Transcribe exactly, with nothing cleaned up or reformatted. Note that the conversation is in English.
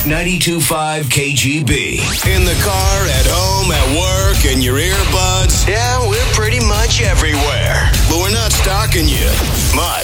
ninety-two point five K G B. In the car, at home, at work, in your earbuds. Yeah, we're pretty much everywhere. But we're not stalking you. Much.